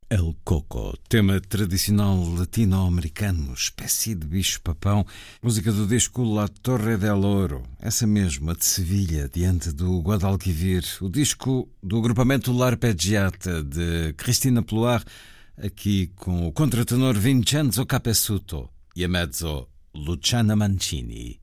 El Coco, tema tradicional latino-americano, espécie de bicho-papão, música do disco La Torre del Oro, essa mesma de Sevilha, diante do Guadalquivir, o disco do agrupamento L'Arpeggiata de Cristina Ploar, aqui com o contratenor Vincenzo Capessuto e a mezzo Luciana Mancini.